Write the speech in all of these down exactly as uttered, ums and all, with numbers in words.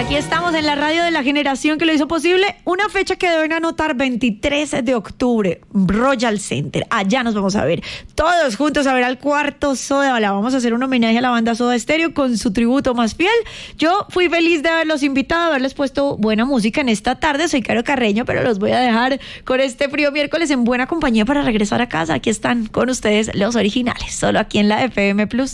Aquí estamos en la radio de la generación que lo hizo posible. Una fecha que deben anotar, veintitrés de octubre, Royal Center. Allá nos vamos a ver todos juntos a ver al Cuarto Soda. La vamos a hacer un homenaje a la banda Soda Stereo con su tributo más fiel. Yo fui feliz de haberlos invitado, haberles puesto buena música en esta tarde. Soy Caro Carreño, pero los voy a dejar con este frío miércoles en buena compañía para regresar a casa. Aquí están con ustedes los originales, solo aquí en la F M Plus.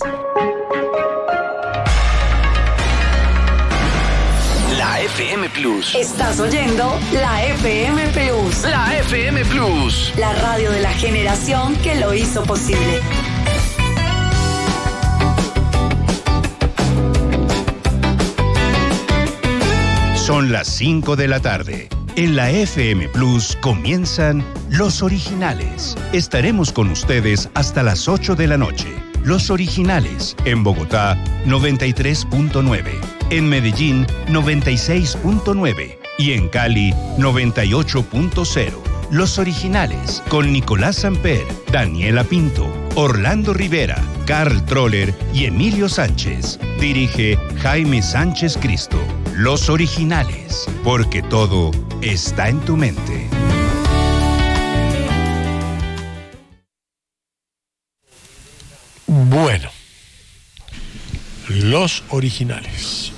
La F M Plus. Estás oyendo la F M Plus. La F M Plus. La radio de la generación que lo hizo posible. Son las cinco de la tarde. En la F M Plus comienzan Los Originales. Estaremos con ustedes hasta las ocho de la noche. Los Originales, en Bogotá, noventa y tres punto nueve, en Medellín, noventa y seis punto nueve y en Cali, noventa y ocho punto cero. Los Originales, con Nicolás Samper, Daniela Pinto, Orlando Rivera, Carl Troller y Emilio Sánchez. Dirige Jaime Sánchez Cristo. Los Originales, porque todo está en tu mente. Bueno, Los Originales.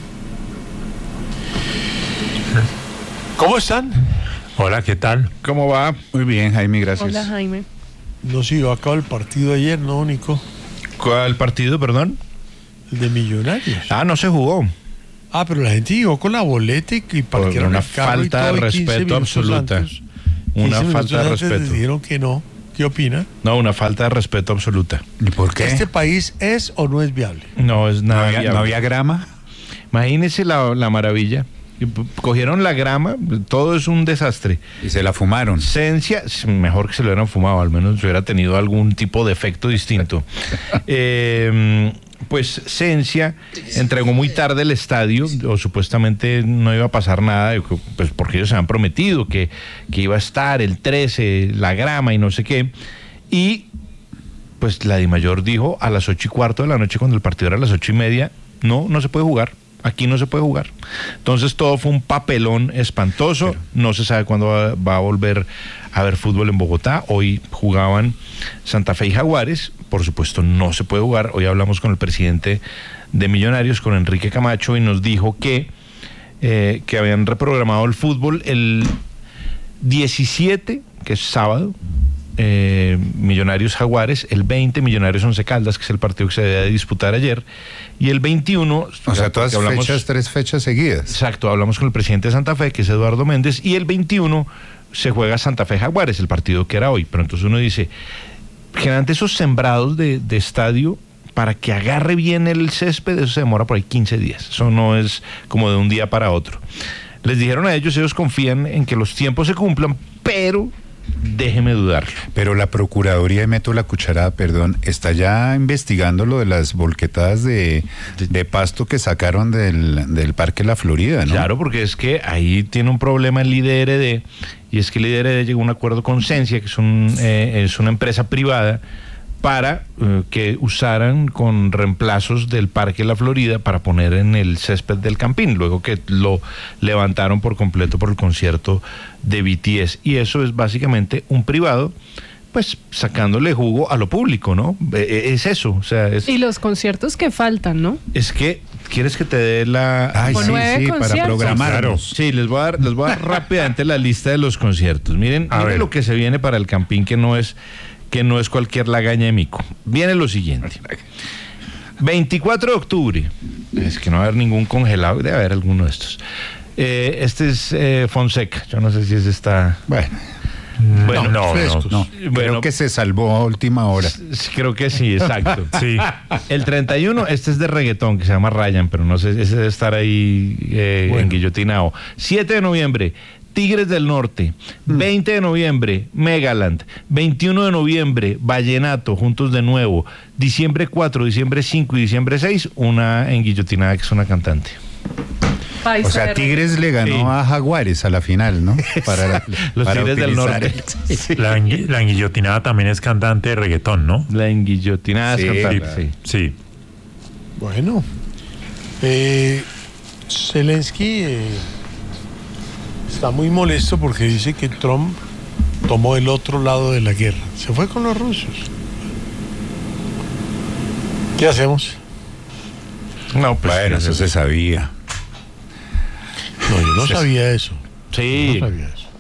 ¿Cómo están? Hola, ¿qué tal? ¿Cómo va? Muy bien, Jaime, gracias. Hola, Jaime. No se llevó a cabo el partido ayer, ¿no, Nico? ¿Cuál partido, perdón? El de Millonarios. Ah, no se jugó. Ah, pero la gente llegó con la boleta y parquearon una el carro y falta todo, de y respeto absoluta. Antes, una falta de respeto. Dijeron que no. ¿Qué opina? No, una falta de respeto absoluta. ¿Y por qué? ¿Este país es o no es viable? No es nada. ¿No había, viable. ¿no había grama? Imagínese la, la maravilla. Cogieron la grama, todo es un desastre. Y se la fumaron. Esencia, mejor que se lo hubieran fumado, al menos hubiera tenido algún tipo de efecto distinto. eh, pues Cencia entregó muy tarde el estadio, o supuestamente no iba a pasar nada, pues porque ellos se han prometido que, que iba a estar el trece, la grama y no sé qué. Y pues la Dimayor dijo a las ocho y cuarto de la noche, cuando el partido era a las ocho y media, no, no se puede jugar. Aquí no se puede jugar. Entonces todo fue un papelón espantoso. Pero no se sabe cuándo va, va a volver a haber fútbol en Bogotá. Hoy jugaban Santa Fe y Jaguares. Por supuesto no se puede jugar. Hoy hablamos con el presidente de Millonarios, con Enrique Camacho, y nos dijo que, eh, que habían reprogramado el fútbol el diecisiete, que es sábado, Eh, Millonarios Jaguares, el veinte Millonarios Once Caldas, que es el partido que se debía de disputar ayer, y el veintiuno, o sea, todas hablamos, fechas, tres fechas seguidas. Exacto, hablamos con el presidente de Santa Fe, que es Eduardo Méndez, y el veintiuno se juega Santa Fe Jaguares, el partido que era hoy. Pero entonces uno dice, generalmente esos sembrados de, de estadio, para que agarre bien el césped, eso se demora por ahí quince días, eso no es como de un día para otro. Les dijeron a ellos, ellos confían en que los tiempos se cumplan, pero déjeme dudar. Pero la Procuraduría, y meto la cucharada, perdón, está ya investigando lo de las volquetadas de, de pasto que sacaron del, del Parque La Florida, ¿no? Claro, porque es que ahí tiene un problema el I D R D, y es que el I D R D llegó a un acuerdo con Cencia, que es, un, eh, es una empresa privada, para eh, que usaran con reemplazos del Parque La Florida para poner en el césped del Campín, luego que lo levantaron por completo por el concierto de B T S. Y eso es básicamente un privado, pues sacándole jugo a lo público, ¿no? Eh, es eso, o sea, es... Y los conciertos que faltan, ¿no? Es que, ¿quieres que te dé la...? Ay, sí, sí, para programar. Claro. Sí, les voy a dar, les voy a dar rápidamente la lista de los conciertos. Miren, A miren ver. lo que se viene para el Campín, que no es... que no es cualquier lagaña de mico. Viene lo siguiente. veinticuatro de octubre. Es que no va a haber ningún congelado, debe haber alguno de estos. Eh, este es eh, Fonseca. Yo no sé si ese está... Bueno, bueno, no, no, no. Bueno, creo que se salvó a última hora. s- Creo que sí, exacto. Sí. El treinta y uno, este es de reggaetón, que se llama Ryan, pero no sé, ese debe estar ahí eh, Bueno. enguillotinado. siete de noviembre, Tigres del Norte. veinte de noviembre, Megaland. veintiuno de noviembre, Vallenato, Juntos de Nuevo. Diciembre cuatro, diciembre cinco y diciembre seis, una enguillotinada que es una cantante. Paisa O sea, de Tigres le ganó Sí. a Jaguares a la final, ¿no? Para, la- Los para Tigres del utilizar Norte. el- La, engui- la enguillotinada también es cantante de reggaetón, ¿no? La enguillotinada Sí, es cantante, claro. sí. Sí. Bueno. Eh, Zelensky eh, está muy molesto porque dice que Trump tomó el otro lado de la guerra. Se fue con los rusos. ¿Qué hacemos? No, pues Bueno, eso se sabía. No, yo no sabía eso. Sí. No sabía eso.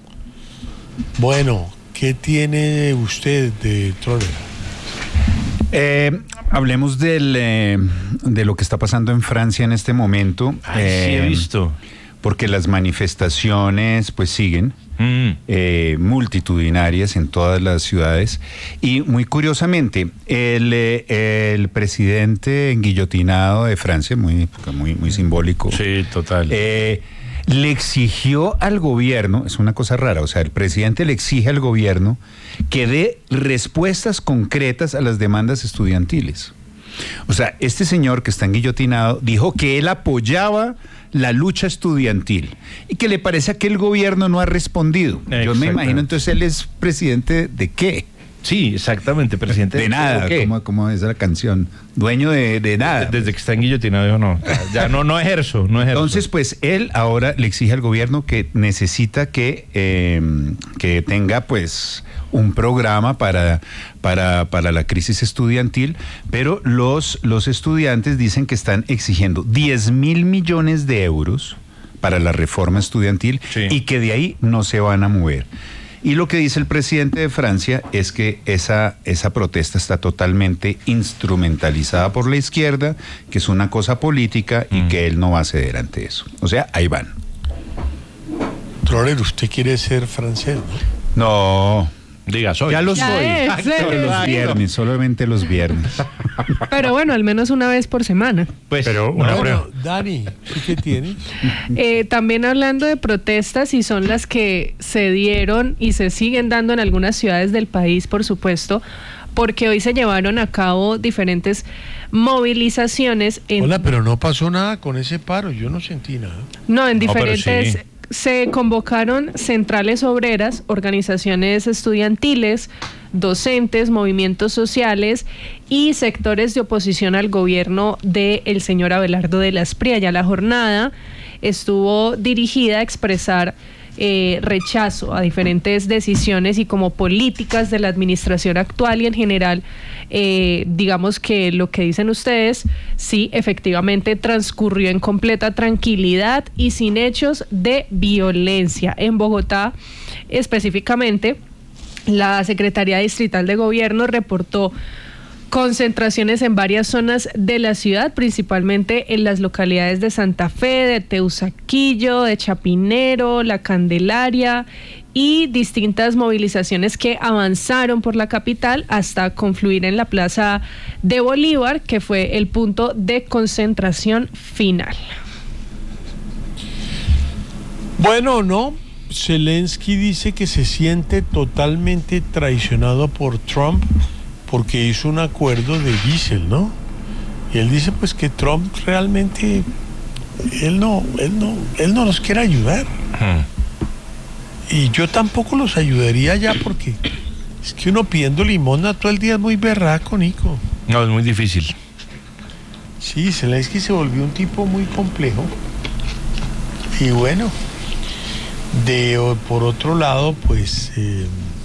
Bueno, ¿qué tiene usted de Troller? Eh, hablemos del, eh, de lo que está pasando en Francia en este momento. Ay, sí he visto. Porque las manifestaciones pues siguen, Mm. eh, multitudinarias en todas las ciudades. Y muy curiosamente, el, eh, el presidente guillotinado de Francia, muy, muy, muy simbólico, Sí, total. eh, le exigió al gobierno, es una cosa rara, o sea, el presidente le exige al gobierno que dé respuestas concretas a las demandas estudiantiles. O sea, este señor que está enguillotinado dijo que él apoyaba la lucha estudiantil y que le parece que el gobierno no ha respondido. Yo me imagino, entonces, él es presidente de qué? Sí, exactamente, presidente. De nada, ¿Qué? como, como es la canción, dueño de, de nada. Desde que está en guillotinado, dijo no, ya, ya no, no ejerzo, no ejerzo. Entonces, pues él ahora le exige al gobierno que necesita que, eh, que tenga pues un programa para, para, para la crisis estudiantil, pero los, los estudiantes dicen que están exigiendo diez mil millones de euros para la reforma estudiantil, Sí. y que de ahí no se van a mover. Y lo que dice el presidente de Francia es que esa, esa protesta está totalmente instrumentalizada por la izquierda, que es una cosa política y Mm. que él no va a ceder ante eso. O sea, ahí van. Troller, usted quiere ser francés, ¿no? No, Diga, soy. ya lo Ya soy. es, Solo eh, los sí. viernes, solamente los viernes. Pero bueno, al menos una vez por semana. Pues, Pero una no, prueba. Bueno, Dani, ¿tú qué tienes? Eh, también hablando de protestas, y son las que se dieron y se siguen dando en algunas ciudades del país, por supuesto, porque hoy se llevaron a cabo diferentes movilizaciones en, Hola, pero no pasó nada con ese paro, yo no sentí nada. no, en No, pero diferentes... sí. Se convocaron centrales obreras, organizaciones estudiantiles, docentes, movimientos sociales y sectores de oposición al gobierno del señor Abelardo de la Espriella. Ya la jornada estuvo dirigida a expresar eh, rechazo a diferentes decisiones y como políticas de la administración actual, y en general, eh, digamos que lo que dicen ustedes, sí, efectivamente transcurrió en completa tranquilidad y sin hechos de violencia. En Bogotá, específicamente, la Secretaría Distrital de Gobierno reportó concentraciones en varias zonas de la ciudad, principalmente en las localidades de Santa Fe, de Teusaquillo, de Chapinero, La Candelaria, y distintas movilizaciones que avanzaron por la capital hasta confluir en la Plaza de Bolívar, que fue el punto de concentración final. Bueno, no. Zelensky dice que se siente totalmente traicionado por Trump porque hizo un acuerdo de diésel, ¿no? Y él dice pues que Trump realmente él no, él no, él no los quiere ayudar. Mm. Y yo tampoco los ayudaría ya porque es que uno pidiendo limosna todo el día es muy berraco, Nico. No, es muy difícil. Sí, Zelensky se volvió un tipo muy complejo. Y bueno, de por otro lado, pues eh,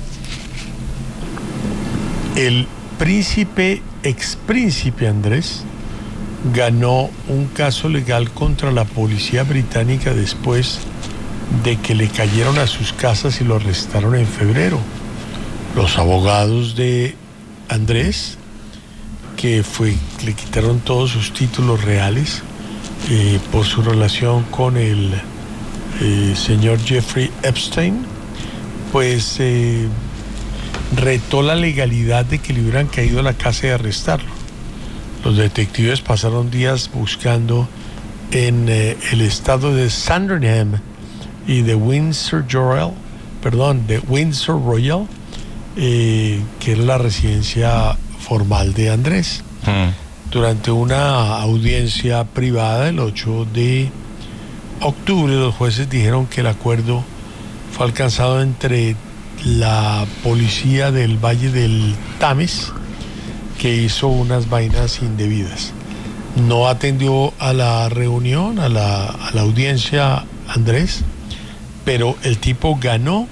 el príncipe, expríncipe Andrés, ganó un caso legal contra la policía británica después de que le cayeron a sus casas y lo arrestaron en febrero. Los abogados de Andrés, que fue, le quitaron todos sus títulos reales eh, por su relación con el eh, señor Jeffrey Epstein, pues eh, retó la legalidad de que le hubieran caído a la casa y arrestarlo. Los detectives pasaron días buscando en eh, el estado de Sandringham y de Windsor Royal, perdón, de Windsor Royal, eh, que era la residencia formal de Andrés. Mm. Durante una audiencia privada el ocho de octubre, los jueces dijeron que el acuerdo fue alcanzado entre la policía del Valle del Tames, que hizo unas vainas indebidas. no atendió a la reunión, a la, a la audiencia, Andrés, pero el tipo ganó.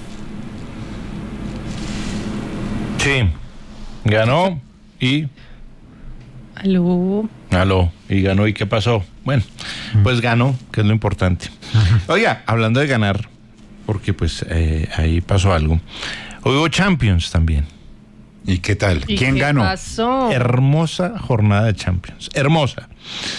Sí, ganó y... Aló. Aló, y ganó, ¿y qué pasó? Bueno, pues ganó, que es lo importante. Oiga, hablando de ganar, porque pues eh, ahí pasó algo. Hoy hubo Champions también. ¿Y qué tal? ¿Y ¿Quién qué ganó? pasó? Hermosa jornada de Champions, hermosa.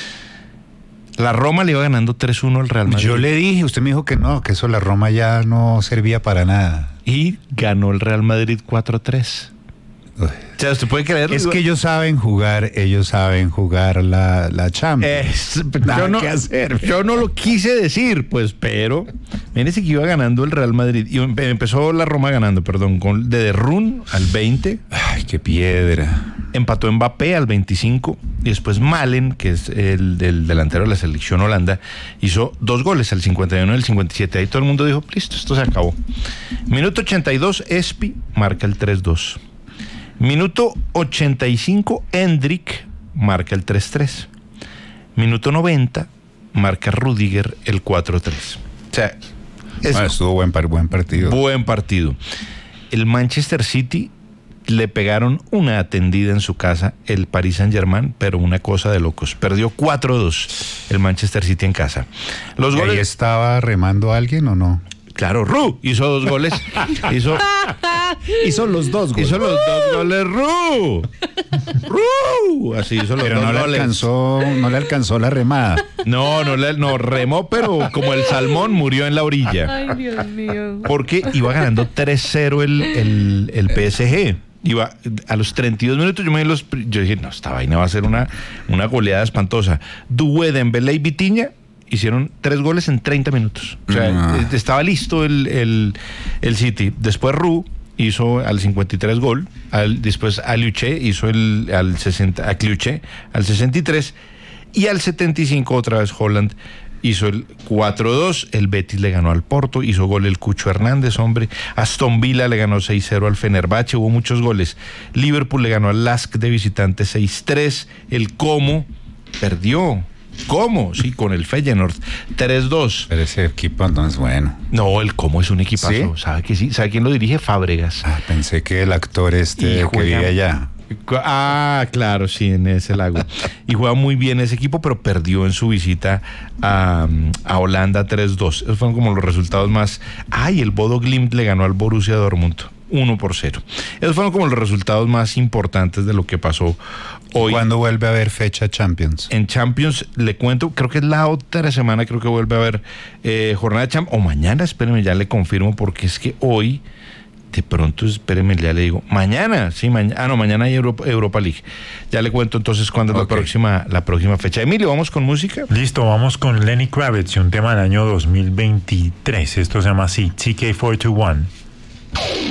La Roma le iba ganando tres uno al Real Madrid. Yo le dije, usted me dijo que no, que eso la Roma ya no servía para nada. Y ganó el Real Madrid cuatro tres. Uy. O sea, ¿usted puede creerlo? Es que ellos saben jugar, ellos saben jugar la, la Champions. Es, Nada yo, no, que hacer. yo no lo quise decir, pues, pero mírese que iba ganando el Real Madrid. Y empe- empezó la Roma ganando, perdón, con de Derrún al veinte. Ay, qué piedra. Empató Mbappé al veinticinco. Y después Malen, que es el del delantero de la selección Holanda, hizo dos goles al cincuenta y uno y al cincuenta y siete. Ahí todo el mundo dijo, listo, esto se acabó. Minuto ochenta y dos, Espi marca el tres dos. Minuto ochenta y cinco, Endrick marca el tres tres. Minuto noventa, marca Rudiger el cuatro tres. O sea, es Bueno, estuvo buen, par- buen partido. buen partido. El Manchester City le pegaron una atendida en su casa, el Paris Saint-Germain, pero una cosa de locos. Perdió cuatro dos el Manchester City en casa. Los ¿Y ahí goles... estaba remando alguien o no? Claro, Ru hizo dos goles. hizo, Hizo los dos hizo los dos goles, Ru. Ru. Así hizo los Pero dos no le goles. alcanzó, no le alcanzó la remada. No, no, le, no, remó, pero como el salmón murió en la orilla. Ay, Dios mío. Porque iba ganando tres cero el, el, el P S G. Iba a los treinta y dos minutos, yo me di los, yo dije, no, esta vaina va a ser una, una goleada espantosa. Doué, Dembélé y Vitinha hicieron tres goles en treinta minutos. O sea, Ah. eh, estaba listo el, el, el City. Después Ru hizo al cincuenta y tres gol. Al, después Aliuche hizo el al sesenta, a Kliuche al sesenta y tres. Y al setenta y cinco otra vez Holland hizo el cuatro dos. El Betis le ganó al Porto, hizo gol el Cucho Hernández, hombre. Aston Villa le ganó seis cero al Fenerbahce, hubo muchos goles. Liverpool le ganó al Lask de visitante seis tres. El Como perdió. ¿Cómo? Sí, con el Feyenoord tres dos. Pero ese equipo no es bueno. No, el Como es un equipazo. ¿Sí? ¿Sabe que sí? ¿Sabe quién lo dirige? Fábregas. Ah, pensé que el actor este Y que juega- vive allá. Ah, claro, sí, en ese lago. Y juega muy bien ese equipo, pero perdió en su visita a, a Holanda tres dos. Esos fueron como los resultados más... Ay, el Bodo Glimt le ganó al Borussia Dortmund uno por cero. Esos fueron como los resultados más importantes de lo que pasó hoy. ¿Cuándo vuelve a haber fecha Champions? En Champions, le cuento, creo que es la otra semana, creo que vuelve a haber eh, jornada de Champions. O mañana, espérenme, ya le confirmo, porque es que hoy... De pronto, espérenme, ya le digo, mañana, sí, mañana, ah, no, mañana hay Europa, Europa League. Ya le cuento entonces cuándo es Ok. la próxima, la próxima fecha. Emilio, ¿vamos con música? Listo, vamos con Lenny Kravitz y un tema del año dos mil veintitrés. Esto se llama así, T K cuatro dos uno.